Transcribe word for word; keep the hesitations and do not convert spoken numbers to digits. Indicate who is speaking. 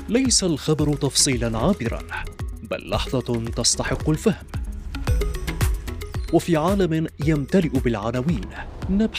Speaker 1: ليس الخبر تفصيلا عابرا، بل لحظة تستحق الفهم. وفي عالم يمتلئ بالعناوين، نبحث